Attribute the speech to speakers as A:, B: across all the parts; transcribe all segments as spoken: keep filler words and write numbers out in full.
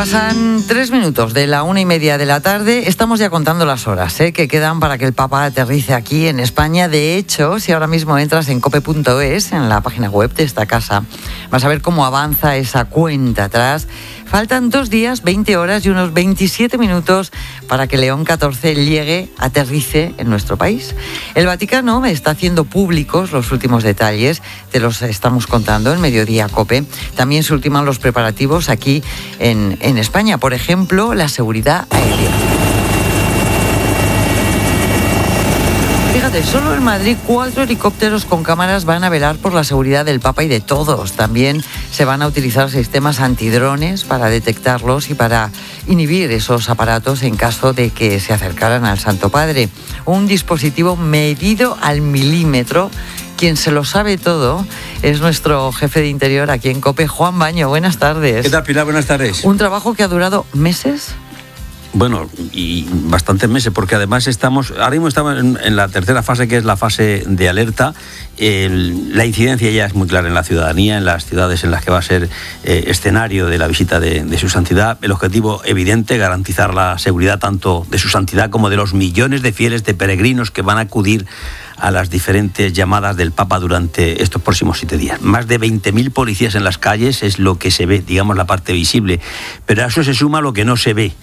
A: Pasan tres minutos de la una y media de la tarde. Estamos ya contando las horas ¿eh? que quedan para que el Papa aterrice aquí en España. De hecho, si ahora mismo entras en cope punto es, en la página web de esta casa, vas a ver cómo avanza esa cuenta atrás. Faltan dos días, veinte horas y unos veintisiete minutos para que León catorce llegue, aterrice en nuestro país. El Vaticano está haciendo públicos los últimos detalles, te los estamos contando en Mediodía Cope. También se ultiman los preparativos aquí en, en España, por ejemplo, la seguridad aérea. Fíjate, solo en Madrid cuatro helicópteros con cámaras van a velar por la seguridad del Papa y de todos. También se van a utilizar sistemas antidrones para detectarlos y para inhibir esos aparatos en caso de que se acercaran al Santo Padre. Un dispositivo medido al milímetro. Quien se lo sabe todo es nuestro jefe de interior aquí en COPE, Juan Baño. Buenas tardes.
B: ¿Qué tal, Pilar? Buenas tardes.
A: Un trabajo que ha durado meses.
B: Bueno, y bastantes meses, porque además estamos, ahora mismo estamos en, en la tercera fase, que es la fase de alerta. El, la incidencia ya es muy clara en la ciudadanía, en las ciudades en las que va a ser eh, escenario de la visita de, de su santidad. El objetivo evidente, garantizar la seguridad tanto de su santidad como de los millones de fieles, de peregrinos que van a acudir a las diferentes llamadas del Papa durante estos próximos siete días. Más de veinte mil policías en las calles es lo que se ve, digamos, la parte visible. Pero a eso se suma lo que no se ve.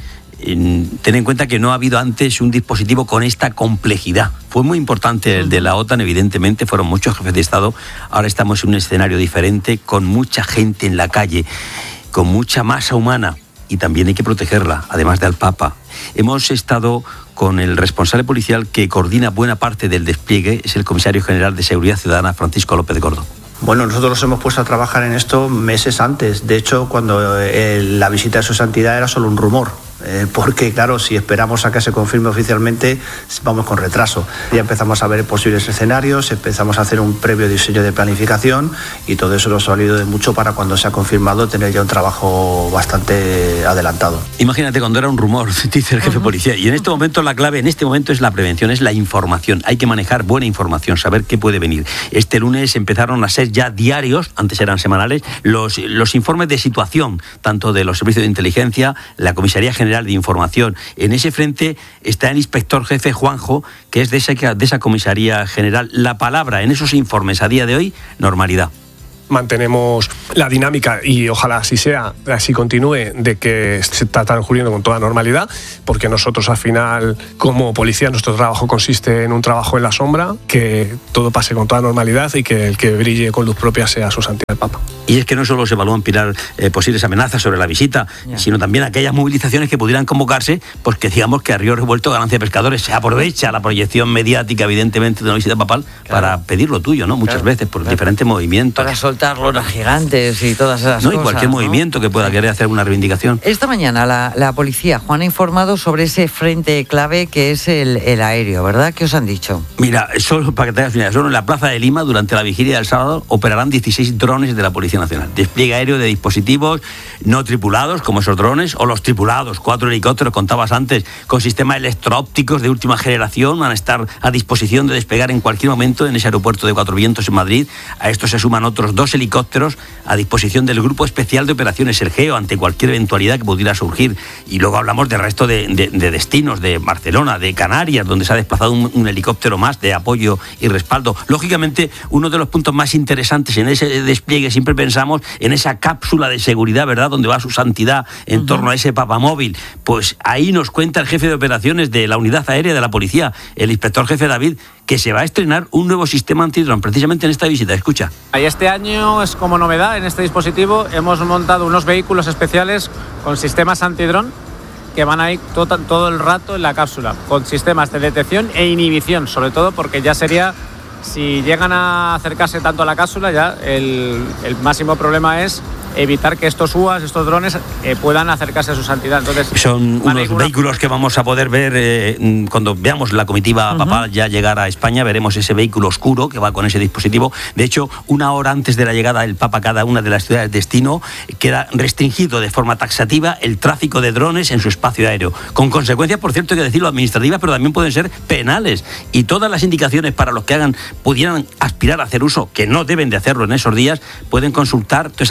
B: Ten en cuenta que no ha habido antes un dispositivo con esta complejidad. Fue muy importante el de la OTAN, evidentemente, fueron muchos jefes de Estado. Ahora estamos en un escenario diferente, con mucha gente en la calle, con mucha masa humana, y también hay que protegerla, además del Papa. Hemos estado con el responsable policial que coordina buena parte del despliegue, es el comisario general de Seguridad Ciudadana, Francisco López Gordo.
C: Bueno, nosotros nos hemos puesto a trabajar en esto meses antes. De hecho, cuando eh, la visita de su santidad era solo un rumor. Eh, porque, claro, si esperamos a que se confirme oficialmente, vamos con retraso. Ya empezamos a ver posibles escenarios, empezamos a hacer un previo diseño de planificación y todo eso nos ha valido de mucho para cuando se ha confirmado tener ya un trabajo bastante adelantado.
B: Imagínate cuando era un rumor, dice el jefe de policía, y en este momento la clave, en este momento es la prevención, es la información. Hay que manejar buena información, saber qué puede venir. Este lunes empezaron a ser ya diarios, antes eran semanales, los, los informes de situación, tanto de los servicios de inteligencia, la Comisaría General de Información. En ese frente está el inspector jefe Juanjo, que es de esa, de esa Comisaría General. La palabra en esos informes a día de hoy, normalidad.
D: Mantenemos la dinámica y ojalá así sea, así continúe, de que se está transcurriendo con toda normalidad, porque nosotros al final, como policía, nuestro trabajo consiste en un trabajo en la sombra, que todo pase con toda normalidad y que el que brille con luz propia sea su santidad el Papa.
B: Y es que no solo se evalúan, Pilar, eh, posibles amenazas sobre la visita, yeah. sino también aquellas movilizaciones que pudieran convocarse, pues que digamos que a río revuelto, ganancia de pescadores, se aprovecha la proyección mediática, evidentemente, de una visita papal, claro. para pedir lo tuyo, ¿no? Muchas claro. veces, por claro. diferentes movimientos.
A: Para soltar lonas gigantes y todas esas
B: no,
A: cosas.
B: Y cualquier
A: ¿no?
B: movimiento que pueda querer hacer una reivindicación.
A: Esta mañana la, la policía, Juan, ha informado sobre ese frente clave que es el, el aéreo, ¿verdad? ¿Qué os han dicho?
B: Mira, solo para que te hagas una idea, solo en la Plaza de Lima, durante la vigilia del sábado, operarán dieciséis drones de la Policía Nacional. Despliegue aéreo de dispositivos no tripulados, como esos drones, o los tripulados, cuatro helicópteros, contabas antes, con sistemas electro-ópticos de última generación, van a estar a disposición de despegar en cualquier momento en ese aeropuerto de Cuatro Vientos en Madrid. A esto se suman otros dos helicópteros a disposición del Grupo Especial de Operaciones, el GEO, ante cualquier eventualidad que pudiera surgir. Y luego hablamos del resto de, de, de destinos, de Barcelona, de Canarias, donde se ha desplazado un, un helicóptero más de apoyo y respaldo. Lógicamente, uno de los puntos más interesantes en ese despliegue, siempre pensamos en esa cápsula de seguridad, ¿verdad?, donde va su santidad en uh-huh. torno a ese papamóvil. Pues ahí nos cuenta el jefe de operaciones de la unidad aérea de la policía, el inspector jefe David, que se va a estrenar un nuevo sistema antidrón precisamente en esta visita. Escucha.
E: Este año es como novedad en este dispositivo, hemos montado unos vehículos especiales con sistemas antidrón que van a ir todo, todo el rato en la cápsula, con sistemas de detección e inhibición, sobre todo porque ya sería, si llegan a acercarse tanto a la cápsula, ya el, el máximo problema es evitar que estos U A S, estos drones, eh, puedan acercarse a su santidad. Entonces,
B: son unos una... vehículos que vamos a poder ver eh, cuando veamos la comitiva uh-huh. papal ya llegar a España. Veremos ese vehículo oscuro que va con ese dispositivo. De hecho, una hora antes de la llegada del Papa a cada una de las ciudades de destino, queda restringido de forma taxativa el tráfico de drones en su espacio aéreo, con consecuencias, por cierto, hay que decirlo, administrativas, pero también pueden ser penales. Y todas las indicaciones para los que hagan pudieran aspirar a hacer uso, que no deben de hacerlo en esos días, pueden consultar todas esas restricciones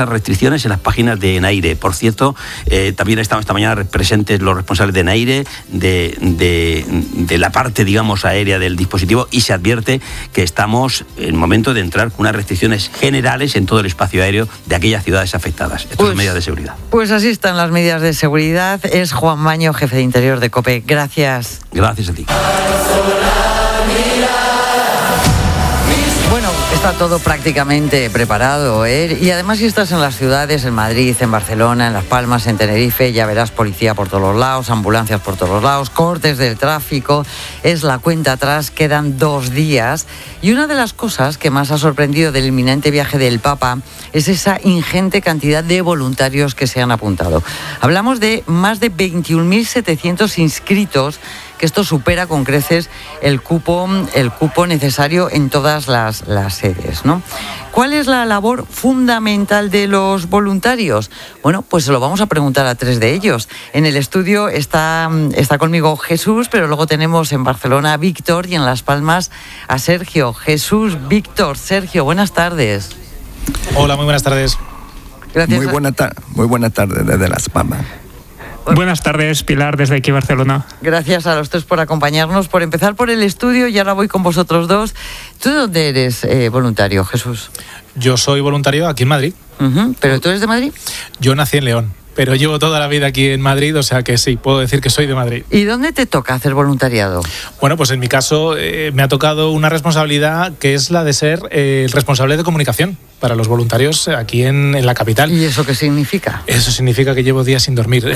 B: restricciones en las páginas de Enaire. Por cierto, eh, también estaban esta mañana presentes los responsables de Enaire, de, de, de la parte, digamos, aérea del dispositivo, y se advierte que estamos en el momento de entrar con unas restricciones generales en todo el espacio aéreo de aquellas ciudades afectadas. Estas
A: pues,
B: son medidas de seguridad.
A: Pues así están las medidas de seguridad. Es Juan Maño, jefe de Interior de COPE. Gracias.
B: Gracias a ti.
A: Bueno, está todo prácticamente preparado, ¿eh? Y además si estás en las ciudades, en Madrid, en Barcelona, en Las Palmas, en Tenerife, ya verás policía por todos los lados, ambulancias por todos los lados, cortes del tráfico, es la cuenta atrás, quedan dos días. Y una de las cosas que más ha sorprendido del inminente viaje del Papa es esa ingente cantidad de voluntarios que se han apuntado. Hablamos de más de veintiún mil setecientos inscritos, que esto supera con creces el cupo, el cupo necesario en todas las, las sedes, ¿no? ¿Cuál es la labor fundamental de los voluntarios? Bueno, pues se lo vamos a preguntar a tres de ellos. En el estudio está, está conmigo Jesús, pero luego tenemos en Barcelona a Víctor y en Las Palmas a Sergio. Jesús, Víctor, Sergio, buenas tardes.
F: Hola, muy buenas tardes.
A: Gracias.
G: Muy buena, ta- muy buena tarde desde Las Palmas.
H: Buenas tardes, Pilar, desde aquí Barcelona.
A: Gracias a los tres por acompañarnos, por empezar por el estudio, y ahora voy con vosotros dos. ¿Tú de dónde eres eh, voluntario, Jesús?
F: Yo soy voluntario aquí en Madrid.
A: Uh-huh. ¿Pero tú eres de Madrid?
F: Yo nací en León, pero llevo toda la vida aquí en Madrid, o sea que sí, puedo decir que soy de Madrid.
A: ¿Y dónde te toca hacer voluntariado?
F: Bueno, pues en mi caso eh, me ha tocado una responsabilidad que es la de ser eh, el responsable de comunicación para los voluntarios aquí en, en la capital.
A: ¿Y eso qué significa?
F: Eso significa que llevo días sin dormir.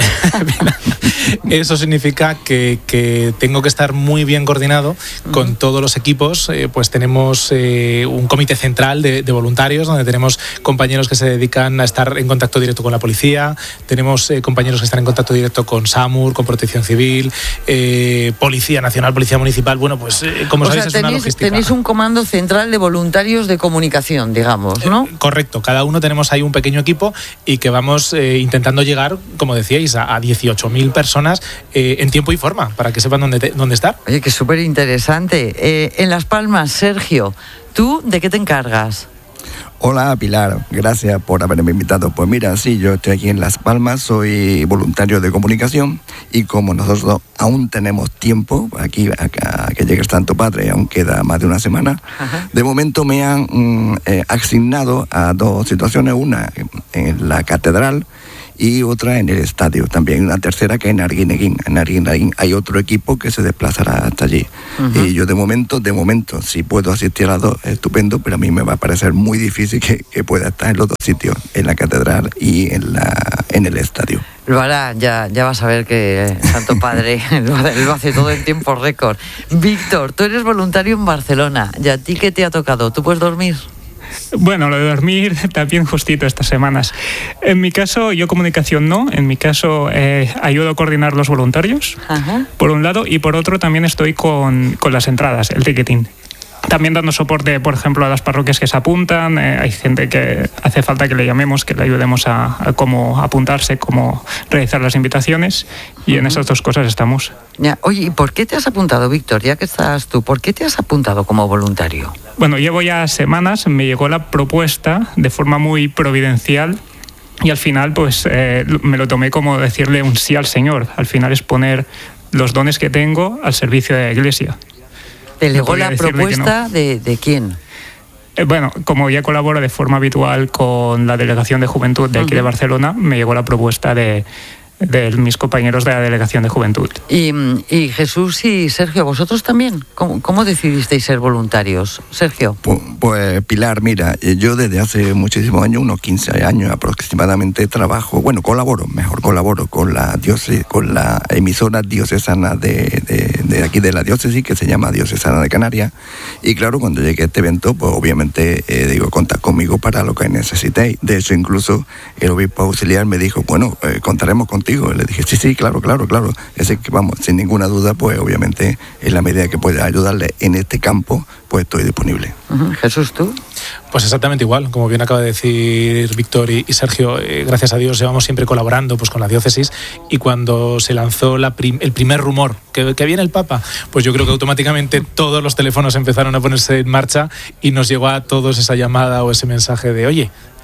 F: Eso significa que, que tengo que estar muy bien coordinado con uh-huh. todos los equipos. Eh, pues tenemos eh, un comité central de, de voluntarios donde tenemos compañeros que se dedican a estar en contacto directo con la policía, tenemos eh, compañeros que están en contacto directo con SAMUR, con Protección Civil, eh, Policía Nacional, Policía Municipal. Bueno, pues eh, como
A: o
F: sabéis
A: sea,
F: es
A: tenéis,
F: una logística.
A: Tenéis un comando central de voluntarios de comunicación, digamos, ¿no?
F: Eh, correcto, cada uno tenemos ahí un pequeño equipo y que vamos eh, intentando llegar, como decíais, a, a dieciocho mil personas eh, en tiempo y forma, para que sepan dónde, te, dónde estar.
A: Oye, que súper interesante. Eh, en Las Palmas, Sergio, ¿tú de qué te encargas?
G: Hola Pilar, gracias por haberme invitado. Pues mira, sí, yo estoy aquí en Las Palmas, soy voluntario de comunicación, y como nosotros aún tenemos tiempo aquí a, a que llegue el Santo Padre, aún queda más de una semana, ajá, de momento me han mm, eh, asignado a dos situaciones, una en la catedral y otra en el estadio también, una tercera que en Arguineguín. En Arguineguín hay otro equipo que se desplazará hasta allí. Uh-huh. Y yo de momento, de momento, si puedo asistir a las dos, estupendo, pero a mí me va a parecer muy difícil que, que pueda estar en los dos sitios, en la catedral y en, la, en el estadio.
A: Lo hará, ya, ya vas a ver que Santo Padre lo, lo hace todo en tiempo récord. Víctor, tú eres voluntario en Barcelona, ¿y a ti qué te ha tocado? ¿Tú puedes dormir?
H: Bueno, lo de dormir también justito estas semanas. En mi caso, yo comunicación no. En mi caso, eh, ayudo a coordinar los voluntarios, ajá, por un lado, y por otro también estoy con, con las entradas, el ticketing. También dando soporte, por ejemplo, a las parroquias que se apuntan. Eh, hay gente que hace falta que le llamemos, que le ayudemos a, a cómo apuntarse, cómo realizar las invitaciones. Y uh-huh. en esas dos cosas estamos.
A: Ya. Oye, ¿y por qué te has apuntado, Víctor? Ya que estás tú, ¿por qué te has apuntado como voluntario?
H: Bueno, llevo ya semanas, me llegó la propuesta de forma muy providencial. Y al final, pues, eh, me lo tomé como decirle un sí al Señor. Al final es poner los dones que tengo al servicio de la Iglesia.
A: ¿Te llegó la propuesta de, de quién?
H: Eh, bueno, como ya colaboro de forma habitual con la Delegación de Juventud de aquí uh-huh. de Barcelona, me llegó la propuesta de, de mis compañeros de la Delegación de Juventud.
A: Y, y Jesús y Sergio, ¿vosotros también? ¿Cómo, cómo decidisteis ser voluntarios? Sergio.
G: Pues, pues Pilar, mira, yo desde hace muchísimos años, unos quince años aproximadamente, trabajo, bueno, colaboro, mejor colaboro con la diócesis, con la emisora diocesana de, de, de aquí de la diócesis, que se llama Diocesana de Canarias. Y claro, cuando llegué a este evento, pues obviamente eh, digo, contad conmigo para lo que necesitéis. De hecho, incluso el obispo auxiliar me dijo, bueno, eh, contaremos contigo. Y le dije, sí, sí, claro, claro, claro. Ese que vamos, sin ninguna duda, pues obviamente en la medida que pueda ayudarle en este campo, pues estoy disponible.
A: Uh-huh. Jesús, ¿tú?
F: Pues exactamente igual, como bien acaba de decir Víctor y, y Sergio, eh, gracias a Dios llevamos siempre colaborando pues, con la diócesis, y cuando se lanzó la prim- el primer rumor que, que viene el Papa, pues yo creo que automáticamente todos los teléfonos empezaron a ponerse en marcha y nos llegó a todos esa llamada o ese mensaje de, oye,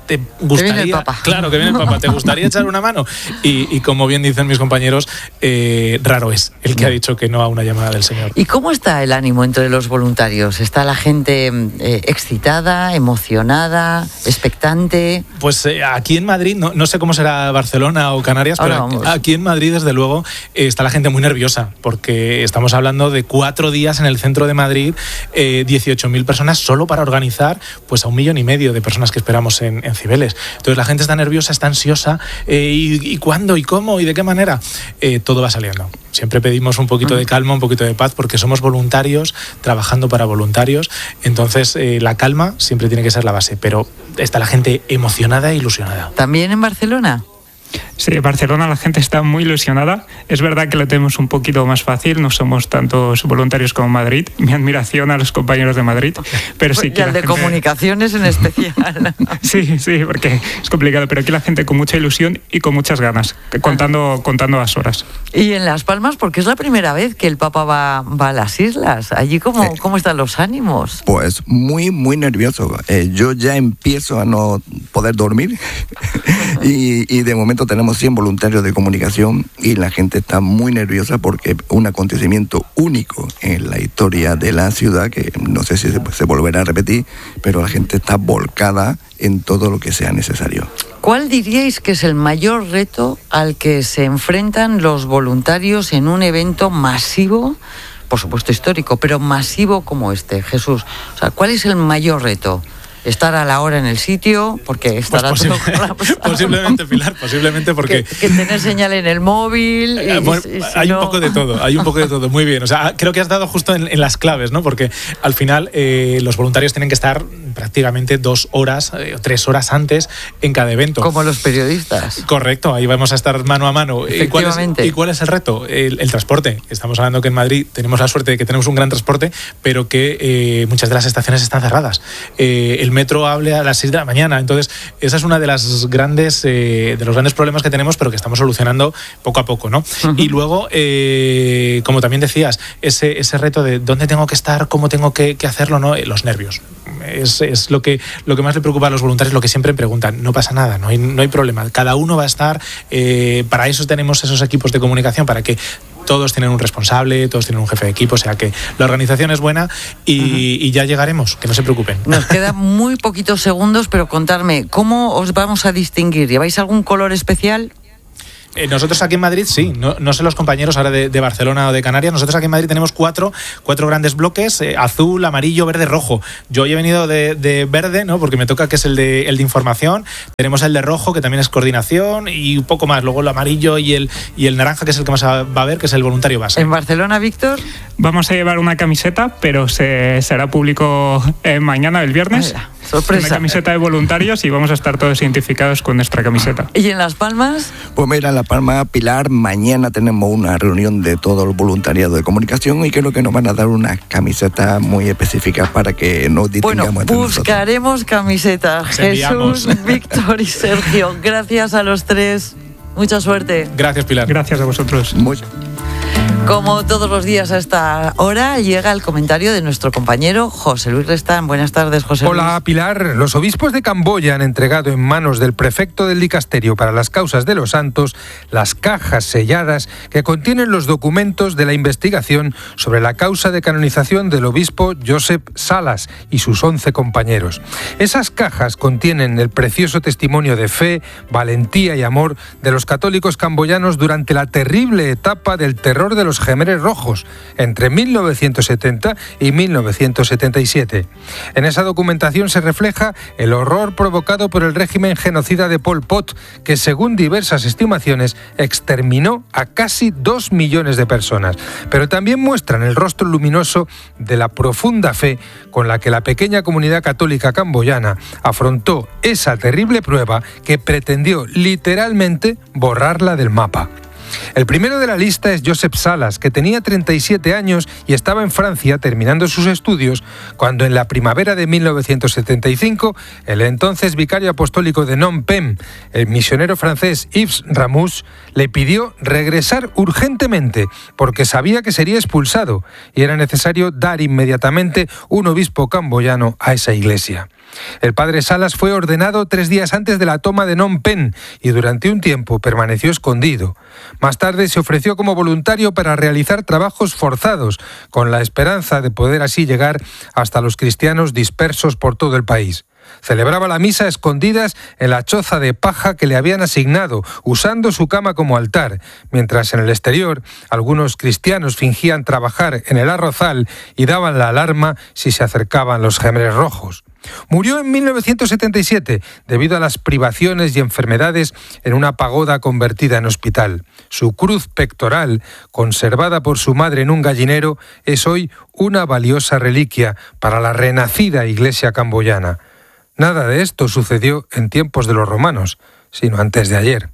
F: te gustaría...
A: Que viene el Papa.
F: Claro, que viene el Papa, ¿te gustaría echar una mano? Y, y como bien dicen mis compañeros, eh, raro es el que ha dicho que no a una llamada del Señor.
A: ¿Y cómo está el ánimo entre los voluntarios? ¿Está la gente eh, excitada, emocionada, expectante?
F: Pues eh, aquí en Madrid, no, no sé cómo será Barcelona o Canarias,
A: Ahora
F: pero
A: vamos.
F: aquí en Madrid, desde luego, eh, está la gente muy nerviosa, porque estamos hablando de cuatro días en el centro de Madrid, eh, dieciocho mil personas solo para organizar pues a un millón y medio de personas que esperamos en, en Cibeles. Entonces la gente está nerviosa, está ansiosa, eh, y, y cuándo, y cómo, y de qué manera. Eh, todo va saliendo. Siempre pedimos un poquito de calma, un poquito de paz, porque somos voluntarios, trabajando para voluntarios. Entonces eh, la calma siempre tiene que ser la base, pero está la gente emocionada e ilusionada.
A: ¿También en Barcelona?
H: Sí, en Barcelona la gente está muy ilusionada. Es verdad que lo tenemos un poquito más fácil, no somos tantos voluntarios como Madrid. Mi admiración a los compañeros de Madrid. Pero sí
A: Y
H: que
A: al
H: la
A: de
H: gente...
A: comunicaciones en especial.
H: Sí, sí, porque es complicado, pero aquí la gente con mucha ilusión y con muchas ganas, contando, contando las horas.
A: Y en Las Palmas, porque es la primera vez que el Papa va, va a las islas. ¿Allí cómo,
G: Sí.
A: cómo están los ánimos?
G: Pues muy, muy nervioso. Eh, yo ya empiezo a no poder dormir y, y de momento tenemos cien voluntarios de comunicación y la gente está muy nerviosa porque un acontecimiento único en la historia de la ciudad, que no sé si se, se volverá a repetir, pero la gente está volcada en todo lo que sea necesario.
A: ¿Cuál diríais que es el mayor reto al que se enfrentan los voluntarios en un evento masivo, por supuesto histórico, pero masivo como este, Jesús? O sea, ¿cuál es el mayor reto? ¿Estar a la hora en el sitio? Porque estará
F: Pues
A: todo
F: posible-
A: colapsado.
F: posiblemente, Pilar, posiblemente porque...
A: Que, que tener señal en el móvil. Y,
F: Eh, bueno,
A: y si
F: hay
A: no-
F: un poco de todo, hay un poco de todo, muy bien. O sea, creo que has dado justo en, en las claves, ¿no? Porque al final eh, los voluntarios tienen que estar prácticamente dos horas eh, o tres horas antes en cada evento.
A: Como los periodistas.
F: Correcto, ahí vamos a estar mano a mano. ¿Y cuál es,
A: Efectivamente.
F: ¿y cuál es el reto? El, el transporte. Estamos hablando que en Madrid tenemos la suerte de que tenemos un gran transporte, pero que eh, muchas de las estaciones están cerradas. Eh, el metro hable a las seis de la mañana. Entonces, esa es una de las grandes eh, de los grandes problemas que tenemos, pero que estamos solucionando poco a poco, ¿no? Uh-huh. Y luego, eh, como también decías, ese, ese reto de dónde tengo que estar, cómo tengo que, que hacerlo, ¿no? Los nervios. Es, es lo que lo que más le preocupa a los voluntarios, lo que siempre preguntan. No pasa nada, no hay, no hay problema. Cada uno va a estar, eh, para eso tenemos esos equipos de comunicación, para que todos tienen un responsable, todos tienen un jefe de equipo, o sea que la organización es buena y, uh-huh. y ya llegaremos, que no se preocupen.
A: Nos quedan muy poquitos segundos, pero contarme, ¿cómo os vamos a distinguir? ¿Lleváis algún color especial?
F: Eh, nosotros aquí en Madrid, sí, no, no sé los compañeros ahora de, de Barcelona o de Canarias, nosotros aquí en Madrid tenemos cuatro, cuatro grandes bloques, eh, azul, amarillo, verde, rojo. Yo hoy he venido de, de verde, ¿no? Porque me toca que es el de, el de información, tenemos el de rojo, que también es coordinación, y un poco más, luego el amarillo y el, y el naranja, que es el que más va a ver, que es el voluntario base.
A: ¿En Barcelona, Víctor?
H: Vamos a llevar una camiseta, pero se será público eh, mañana, el viernes.
A: Vaya, sorpresa.
H: Una camiseta de voluntarios y vamos a estar todos identificados con nuestra camiseta.
A: ¿Y en Las Palmas?
G: Pues mira, en La Palma, Pilar, mañana tenemos una reunión de todo el voluntariado de comunicación y creo que nos van a dar una camiseta muy específica para que nos distingamos
A: bueno,
G: entre
A: buscaremos
G: nosotros.
A: Camisetas. Jesús, Víctor y Sergio, gracias a los tres. Mucha suerte.
F: Gracias, Pilar.
H: Gracias a vosotros.
G: Muy...
A: Como todos los días a esta hora, llega el comentario de nuestro compañero José Luis Restán. Buenas tardes, José Luis.
I: Hola, Pilar. Los obispos de Camboya han entregado en manos del prefecto del dicasterio para las causas de los santos las cajas selladas que contienen los documentos de la investigación sobre la causa de canonización del obispo Joseph Salas y sus once compañeros. Esas cajas contienen el precioso testimonio de fe, valentía y amor de los católicos camboyanos durante la terrible etapa del terror de los Jemeres Rojos, entre mil novecientos setenta y mil novecientos setenta y siete. En esa documentación se refleja el horror provocado por el régimen genocida de Pol Pot, que según diversas estimaciones exterminó a casi dos millones de personas. Pero también muestran el rostro luminoso de la profunda fe con la que la pequeña comunidad católica camboyana afrontó esa terrible prueba que pretendió literalmente borrarla del mapa. El primero de la lista es Josep Salas, que tenía treinta y siete años y estaba en Francia terminando sus estudios cuando en la primavera de mil novecientos setenta y cinco el entonces vicario apostólico de Phnom Penh, el misionero francés Yves Ramous, le pidió regresar urgentemente porque sabía que sería expulsado y era necesario dar inmediatamente un obispo camboyano a esa iglesia. El padre Salas fue ordenado tres días antes de la toma de Phnom Penh y durante un tiempo permaneció escondido. Más tarde se ofreció como voluntario para realizar trabajos forzados, con la esperanza de poder así llegar hasta los cristianos dispersos por todo el país. Celebraba la misa a escondidas en la choza de paja que le habían asignado, usando su cama como altar, mientras en el exterior algunos cristianos fingían trabajar en el arrozal y daban la alarma si se acercaban los Khmeres rojos. Murió en mil novecientos setenta y siete debido a las privaciones y enfermedades en una pagoda convertida en hospital. Su cruz pectoral, conservada por su madre en un gallinero, es hoy una valiosa reliquia para la renacida iglesia camboyana. Nada de esto sucedió en tiempos de los romanos, sino antes de ayer.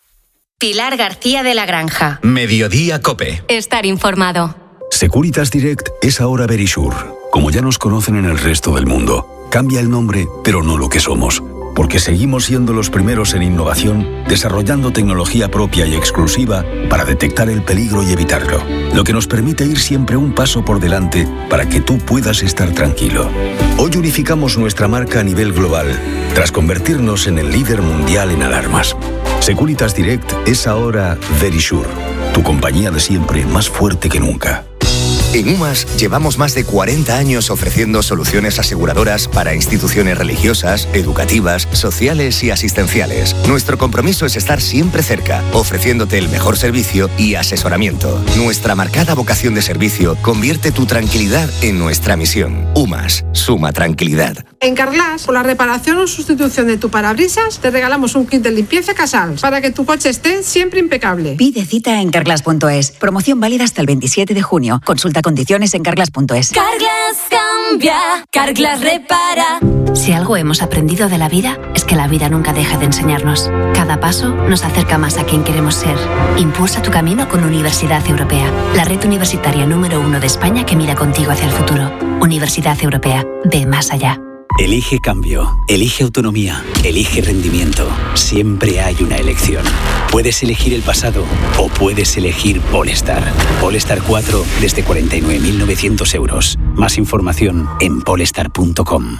J: Pilar García de la Granja.
K: Mediodía COPE.
J: Estar informado.
K: Securitas Direct es ahora Verisure. Como ya nos conocen en el resto del mundo. Cambia el nombre, pero no lo que somos. Porque seguimos siendo los primeros en innovación, desarrollando tecnología propia y exclusiva para detectar el peligro y evitarlo. Lo que nos permite ir siempre un paso por delante para que tú puedas estar tranquilo. Hoy unificamos nuestra marca a nivel global, tras convertirnos en el líder mundial en alarmas. Securitas Direct es ahora Verisure, tu compañía de siempre más fuerte que nunca.
L: En UMAS llevamos más de cuarenta años ofreciendo soluciones aseguradoras para instituciones religiosas, educativas, sociales y asistenciales. Nuestro compromiso es estar siempre cerca, ofreciéndote el mejor servicio y asesoramiento. Nuestra marcada vocación de servicio convierte tu tranquilidad en nuestra misión. UMAS, suma tranquilidad.
M: En Carglass, por la reparación o sustitución de tu parabrisas, te regalamos un kit de limpieza Casals para que tu coche esté siempre impecable.
N: Pide cita en carglass punto es. Promoción válida hasta el veintisiete de junio. Consulta condiciones en carglass punto es.
J: Carglass cambia, Carglass repara. Si algo hemos aprendido de la vida, es que la vida nunca deja de enseñarnos. Cada paso nos acerca más a quien queremos ser. Impulsa tu camino con Universidad Europea, la red universitaria número uno de España que mira contigo hacia el futuro. Universidad Europea, ve más allá.
O: Elige cambio, elige autonomía, elige rendimiento. Siempre hay una elección. Puedes elegir el pasado o puedes elegir Polestar. Polestar cuatro desde cuarenta y nueve mil novecientos euros. Más información en polestar punto com.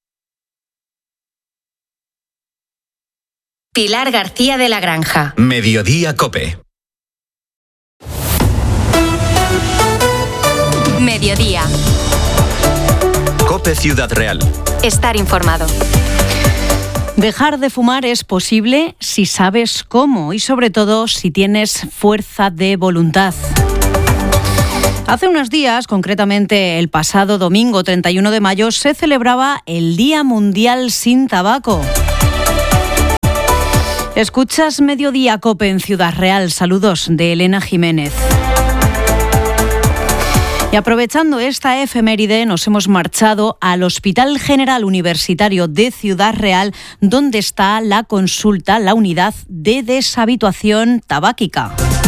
J: Pilar García de la Granja.
K: Mediodía COPE.
J: Mediodía.
K: COPE Ciudad Real.
J: Estar informado.
P: Dejar de fumar es posible si sabes cómo y sobre todo si tienes fuerza de voluntad. Hace unos días, concretamente el pasado domingo treinta y uno de mayo, se celebraba el Día Mundial sin Tabaco. Escuchas Mediodía COPE en Ciudad Real. Saludos de Elena Jiménez. Y aprovechando esta efeméride, nos hemos marchado al Hospital General Universitario de Ciudad Real, donde está la consulta, la unidad de deshabituación tabáquica.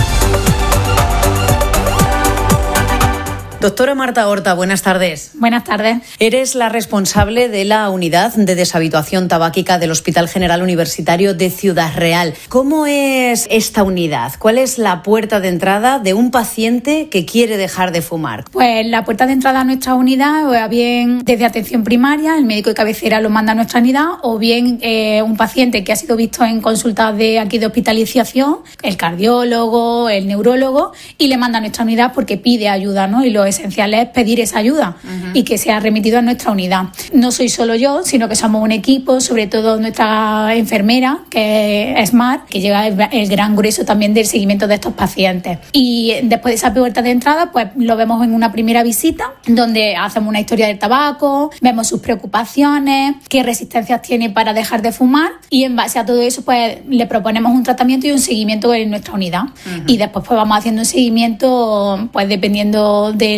P: Doctora Marta Horta, buenas tardes.
Q: Buenas tardes.
P: Eres la responsable de la unidad de deshabituación tabáquica del Hospital General Universitario de Ciudad Real. ¿Cómo es esta unidad? ¿Cuál es la puerta de entrada de un paciente que quiere dejar de fumar?
Q: Pues la puerta de entrada a nuestra unidad, o bien desde atención primaria, el médico de cabecera lo manda a nuestra unidad, o bien eh, un paciente que ha sido visto en consultas de aquí de hospitalización, el cardiólogo, el neurólogo, y le manda a nuestra unidad porque pide ayuda, ¿no? Y lo esencial es pedir esa ayuda uh-huh. y que sea remitido a nuestra unidad. No soy solo yo, sino que somos un equipo, sobre todo nuestra enfermera, que es Smart, que lleva el, el gran grueso también del seguimiento de estos pacientes. Y después de esa puerta de entrada, pues lo vemos en una primera visita, donde hacemos una historia del tabaco, vemos sus preocupaciones, qué resistencias tiene para dejar de fumar, y en base a todo eso, pues le proponemos un tratamiento y un seguimiento en nuestra unidad. Uh-huh. Y después pues vamos haciendo un seguimiento, pues dependiendo del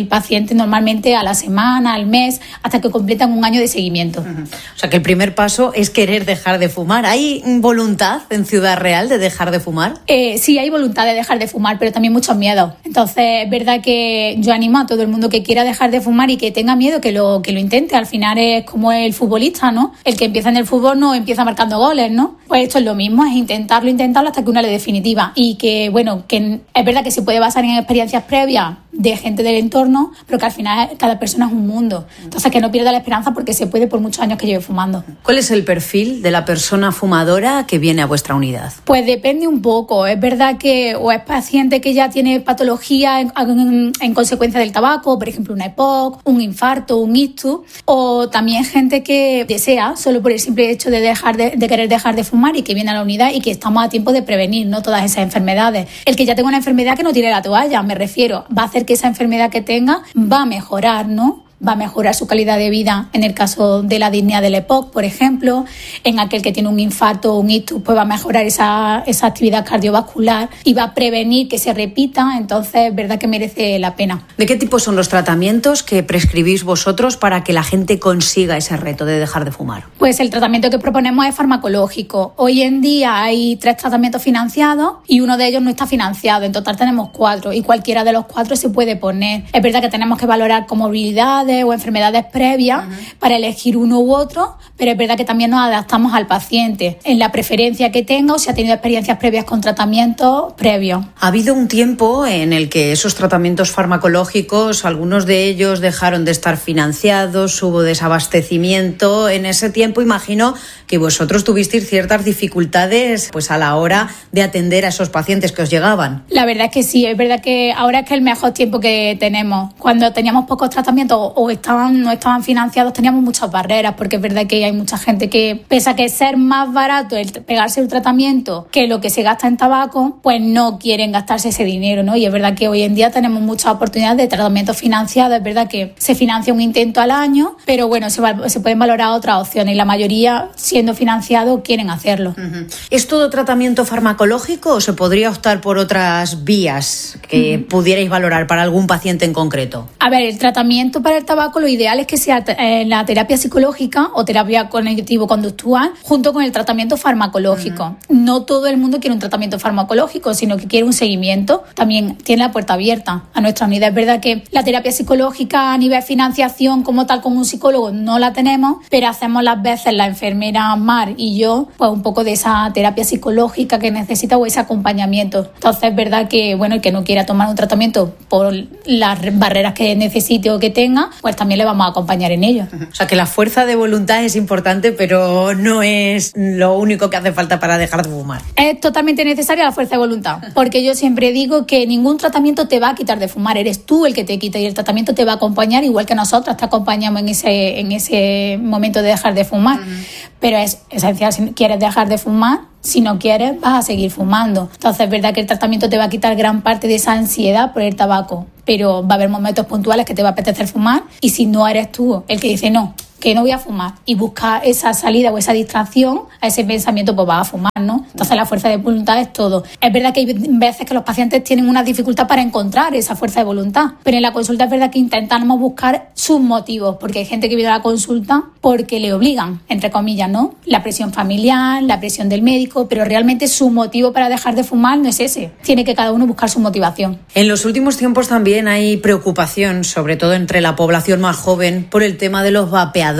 Q: pacientes normalmente a la semana, al mes, hasta que completan un año de seguimiento.
P: Uh-huh. O sea que el primer paso es querer dejar de fumar. ¿Hay voluntad en Ciudad Real de dejar de fumar?
Q: Eh, sí, hay voluntad de dejar de fumar, pero también muchos miedos. Entonces es verdad que yo animo a todo el mundo que quiera dejar de fumar y que tenga miedo que lo, que lo intente. Al final es como el futbolista, ¿no? El que empieza en el fútbol no empieza marcando goles, ¿no? Pues esto es lo mismo, es intentarlo, intentarlo hasta que una ley definitiva. Y que, bueno, que es verdad que se puede basar en experiencias previas de gente del entorno, pero que al final cada persona es un mundo. Entonces que no pierda la esperanza porque se puede por muchos años que lleve fumando.
P: ¿Cuál es el perfil de la persona fumadora que viene a vuestra unidad?
Q: Pues depende un poco. Es verdad que o es paciente que ya tiene patología en, en, en consecuencia del tabaco, por ejemplo una E P O C, un infarto, un ictus, o también gente que desea, solo por el simple hecho de dejar de, de querer dejar de fumar y que viene a la unidad y que estamos a tiempo de prevenir, ¿no?, todas esas enfermedades. El que ya tenga una enfermedad que no tire la toalla, me refiero, va a hacer que esa enfermedad que tenga va a mejorar, ¿no? Va a mejorar su calidad de vida en el caso de la disnea del E P O C, por ejemplo. En aquel que tiene un infarto o un ictus, pues va a mejorar esa, esa actividad cardiovascular y va a prevenir que se repita. Entonces, es verdad que merece la pena.
P: ¿De qué tipo son los tratamientos que prescribís vosotros para que la gente consiga ese reto de dejar de fumar?
Q: Pues el tratamiento que proponemos es farmacológico. Hoy en día hay tres tratamientos financiados y uno de ellos no está financiado. En total tenemos cuatro y cualquiera de los cuatro se puede poner. Es verdad que tenemos que valorar comorbilidades o enfermedades previas uh-huh. para elegir uno u otro, pero es verdad que también nos adaptamos al paciente en la preferencia que tenga o si ha tenido experiencias previas con tratamientos previos.
P: Ha habido un tiempo en el que esos tratamientos farmacológicos, algunos de ellos dejaron de estar financiados, hubo desabastecimiento. En ese tiempo imagino que vosotros tuvisteis ciertas dificultades pues a la hora de atender a esos pacientes que os llegaban.
Q: La verdad es que sí, es verdad que ahora es que el mejor tiempo que tenemos. Cuando teníamos pocos tratamientos o estaban no estaban financiados, teníamos muchas barreras, porque es verdad que hay mucha gente que, pese a que ser más barato el pegarse el tratamiento que lo que se gasta en tabaco, pues no quieren gastarse ese dinero, ¿no? Y es verdad que hoy en día tenemos muchas oportunidades de tratamientos financiados. Es verdad que se financia un intento al año, pero bueno, se, va, se pueden valorar otras opciones y la mayoría, siendo financiados, quieren hacerlo.
P: Uh-huh. ¿Es todo tratamiento farmacológico o se podría optar por otras vías que uh-huh. pudierais valorar para algún paciente en concreto?
Q: A ver, el tratamiento para el tabaco, lo ideal es que sea eh, la terapia psicológica o terapia cognitivo-conductual junto con el tratamiento farmacológico. Uh-huh. No todo el mundo quiere un tratamiento farmacológico, sino que quiere un seguimiento. También tiene la puerta abierta a nuestra unidad. Es verdad que la terapia psicológica a nivel financiación como tal con un psicólogo no la tenemos, pero hacemos las veces la enfermera Mar y yo pues un poco de esa terapia psicológica que necesita o ese acompañamiento. Entonces es verdad que bueno, el que no quiera tomar un tratamiento por las barreras que necesite o que tenga, pues también le vamos a acompañar en ello.
P: O sea que la fuerza de voluntad es importante, pero no es lo único que hace falta para dejar de fumar.
Q: Es totalmente necesaria la fuerza de voluntad, porque yo siempre digo que ningún tratamiento te va a quitar de fumar, eres tú el que te quita y el tratamiento te va a acompañar igual que nosotras te acompañamos en ese, en ese momento de dejar de fumar. Uh-huh. Pero es esencial, si quieres dejar de fumar, si no quieres vas a seguir fumando. Entonces es verdad que el tratamiento te va a quitar gran parte de esa ansiedad por el tabaco, pero va a haber momentos puntuales que te va a apetecer fumar y si no eres tú el que dice no, que no voy a fumar y busca esa salida o esa distracción a ese pensamiento, pues vas a fumar, ¿no? Entonces la fuerza de voluntad es todo. Es verdad que hay veces que los pacientes tienen una dificultad para encontrar esa fuerza de voluntad, pero en la consulta es verdad que intentamos buscar sus motivos, porque hay gente que viene a la consulta porque le obligan, entre comillas, ¿no? La presión familiar, la presión del médico, pero realmente su motivo para dejar de fumar no es ese. Tiene que cada uno buscar su motivación.
P: En los últimos tiempos también hay preocupación, sobre todo entre la población más joven, por el tema de los vapeadores,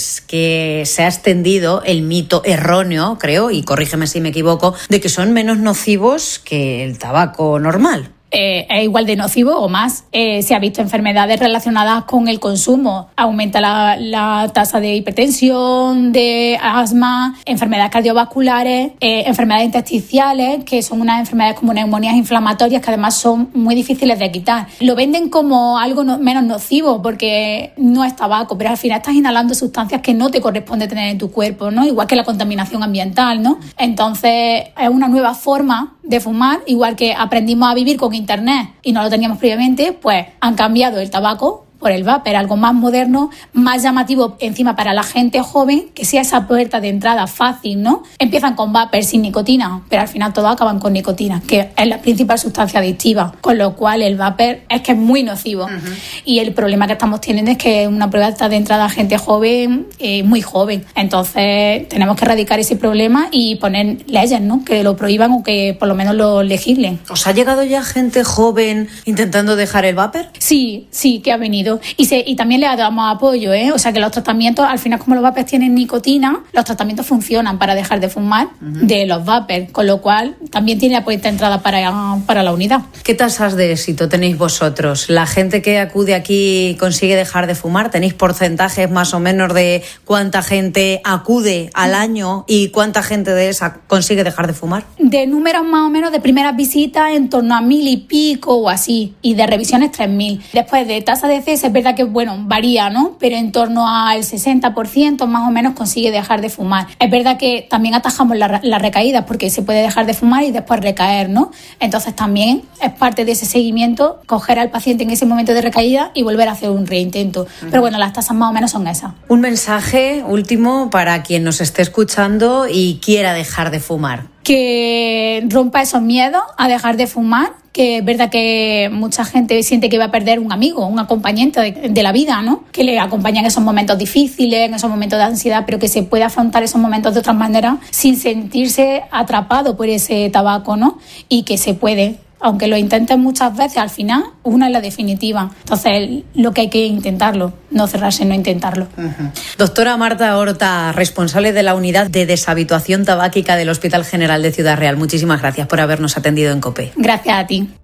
P: que se ha extendido el mito erróneo, creo, y corrígeme si me equivoco, de que son menos nocivos que el tabaco normal.
Q: Eh, es igual de nocivo o más. Eh, se ha visto enfermedades relacionadas con el consumo. Aumenta la, la tasa de hipertensión, de asma, enfermedades cardiovasculares, eh, enfermedades intersticiales, que son unas enfermedades como neumonías inflamatorias que además son muy difíciles de quitar. Lo venden como algo no, menos nocivo porque no es tabaco, pero al final estás inhalando sustancias que no te corresponde tener en tu cuerpo, ¿no? Igual que la contaminación ambiental, ¿no? Entonces es una nueva forma de fumar, igual que aprendimos a vivir con internet y no lo teníamos previamente, pues han cambiado el tabaco por el vapor, algo más moderno, más llamativo encima para la gente joven, que sea esa puerta de entrada fácil, ¿no? Empiezan con vapor sin nicotina, pero al final todos acaban con nicotina, que es la principal sustancia adictiva, con lo cual el vapor es que es muy nocivo. Uh-huh. Y el problema que estamos teniendo es que una puerta de entrada a gente joven, eh, muy joven. Entonces tenemos que erradicar ese problema y poner leyes, ¿no? Que lo prohíban o que por lo menos lo legislen.
P: ¿Os ha llegado ya gente joven intentando dejar el vapor?
Q: Sí, sí, que ha venido. Y, se, y también le damos apoyo, ¿eh? O sea que los tratamientos, al final como los vapers tienen nicotina, los tratamientos funcionan para dejar de fumar uh-huh. de los vapers, con lo cual también tiene la puerta de entrada para, para la unidad.
P: ¿Qué tasas de éxito tenéis vosotros? ¿La gente que acude aquí consigue dejar de fumar? ¿Tenéis porcentajes más o menos de cuánta gente acude al año y cuánta gente de esa consigue dejar de fumar?
Q: De números más o menos de primeras visitas en torno a mil y pico o así, y de revisiones tres mil. Después de tasa de cese es verdad que, bueno, varía, ¿no? Pero en torno al sesenta por ciento más o menos consigue dejar de fumar. Es verdad que también atajamos las la recaídas porque se puede dejar de fumar y después recaer, ¿no? Entonces también es parte de ese seguimiento coger al paciente en ese momento de recaída y volver a hacer un reintento. Uh-huh. Pero bueno, las tasas más o menos son esas.
P: Un mensaje último para quien nos esté escuchando y quiera dejar de fumar.
Q: Que rompa esos miedos a dejar de fumar, que es verdad que mucha gente siente que va a perder un amigo, un acompañante de, de la vida, ¿no? Que le acompaña en esos momentos difíciles, en esos momentos de ansiedad, pero que se puede afrontar esos momentos de otra manera sin sentirse atrapado por ese tabaco, ¿no? Y que se puede. Aunque lo intenten muchas veces, al final, una es la definitiva. Entonces, lo que hay que intentarlo, no cerrarse, no intentarlo.
P: Uh-huh. Doctora Marta Horta, responsable de la Unidad de Deshabituación Tabáquica del Hospital General de Ciudad Real. Muchísimas gracias por habernos atendido en COPE.
Q: Gracias a ti.